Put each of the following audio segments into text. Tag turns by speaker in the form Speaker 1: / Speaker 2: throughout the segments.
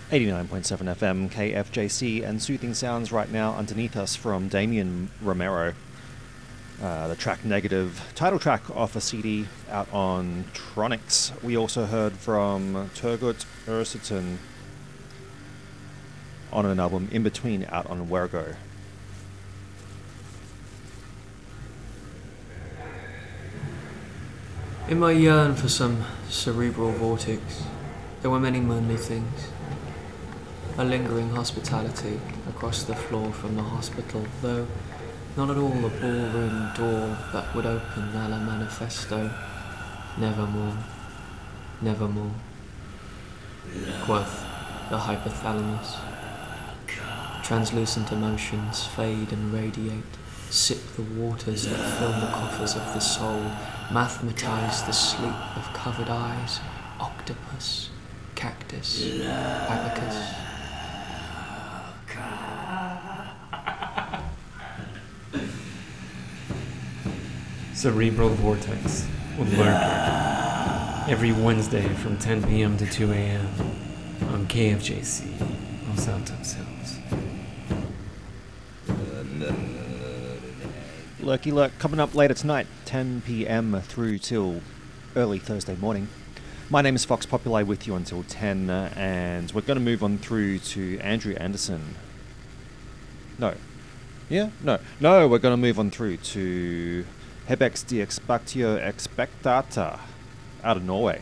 Speaker 1: 89.7 FM KFJC, and soothing sounds right now underneath us from Damien Romero. The track Negative, title track off a CD out on Tronics. We also heard from Turgut Öztürk on an album In Between out on Wergo.
Speaker 2: In my yearn for some cerebral vortex, there were many lonely things. A lingering hospitality across the floor from the hospital, though not at all a ballroom door that would open a la manifesto. Nevermore, nevermore, quoth the hypothalamus. Translucent emotions fade and radiate, sip the waters that fill the coffers of the soul, mathematize the sleep of covered eyes, octopus, cactus, abacus.
Speaker 3: Cerebral Vortex with Lurker every Wednesday from 10 p.m. to 2 a.m. on KFJC, Los Altos Hills.
Speaker 1: Lurky Lurk coming up later tonight, 10 p.m. through till early Thursday morning. My name is Fox Populi with you until 10, and we're going to move on through to Andrew Anderson. No, we're going to move on through to Hebex de Expectio Expectata out of Norway.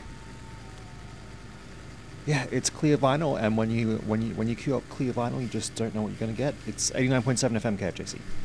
Speaker 1: Yeah, it's clear vinyl, and when you queue up clear vinyl, you just don't know what you're going to get. It's 89.7 FM KFJC.